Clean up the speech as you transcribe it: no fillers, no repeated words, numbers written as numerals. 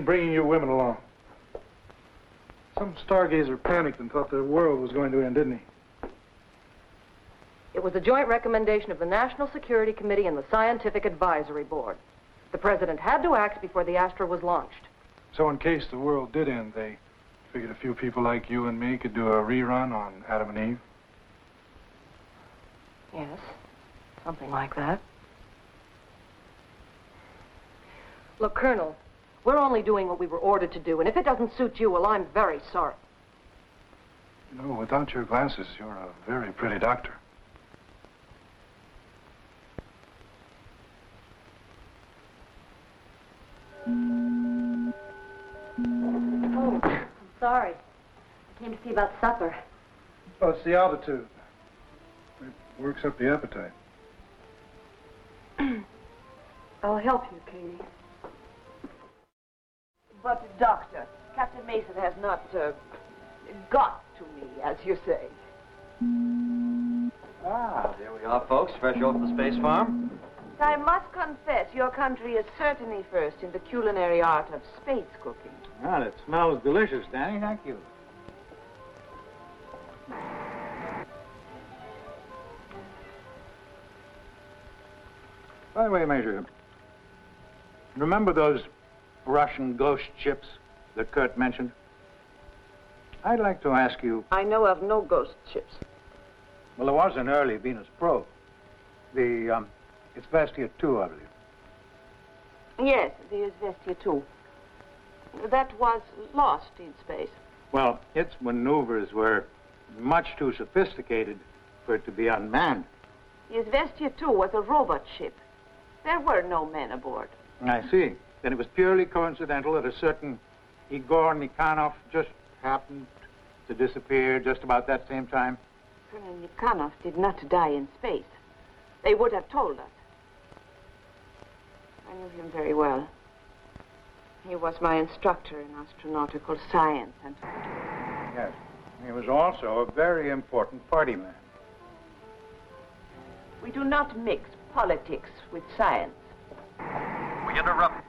bringing you women along. Some stargazer panicked and thought the world was going to end, didn't he? It was a joint recommendation of the National Security Committee and the Scientific Advisory Board. The president had to act before the Astra was launched. So in case the world did end, they figured a few people like you and me could do a rerun on Adam and Eve? Yes, something like that. Look, Colonel, we're only doing what we were ordered to do, and if it doesn't suit you, well, I'm very sorry. You know, without your glasses, you're a very pretty doctor. Oh, I'm sorry. I came to see about supper. Oh, it's the altitude. It works up the appetite. I'll help you, Katie. But, Doctor, Captain Mason has not, got to me, as you say. Ah, there we are, folks, fresh off the space farm. I must confess, your country is certainly first in the culinary art of space cooking. Well, it smells delicious, Danny. Thank you. By the way, Major, remember those Russian ghost ships that Kurt mentioned? I'd like to ask you... I know of no ghost ships. Well, there was an early Venus probe. It's Vestia 2, I believe. Yes, the Izvestia 2. That was lost in space. Well, its maneuvers were much too sophisticated for it to be unmanned. The Izvestia 2 was a robot ship. There were no men aboard. I see. Then it was purely coincidental that a certain Igor Nikhanov just happened to disappear just about that same time? Colonel Nikhanov did not die in space. They would have told us. I knew him very well. He was my instructor in astronautical science and... Yes. He was also a very important party man. We do not mix politics with science. We interrupt